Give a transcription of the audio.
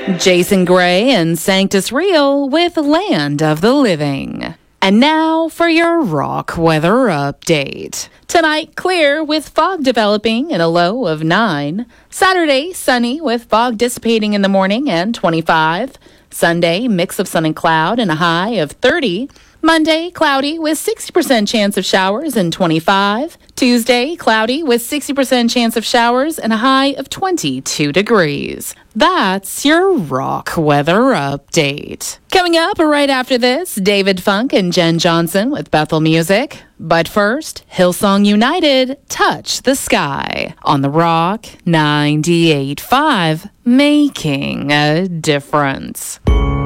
Jason Gray and Sanctus Real with Land of the Living. And now for your rock weather update. Tonight, clear with fog developing and a low of 9. Saturday, sunny with fog dissipating in the morning and 25. Sunday, mix of sun and cloud and a high of 30. Monday, cloudy with 60% chance of showers and 25. Tuesday, cloudy with 60% chance of showers and a high of 22 degrees. That's your rock weather update. Coming up right after this, David Funk and Jen Johnson with Bethel Music. But first, Hillsong United, Touch the Sky on the Rock 98.5, making a difference.